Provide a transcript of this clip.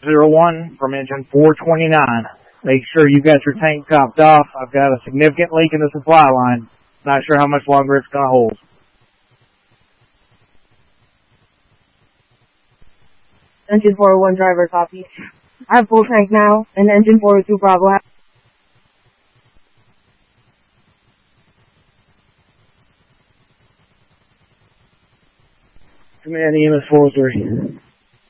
01 from engine 429. Make sure you got your tank topped off. I've got a significant leak in the supply line. Not sure how much longer it's going to hold. Engine 401 driver copy. I have full tank now, and engine 402 Bravo. Command EMS 403.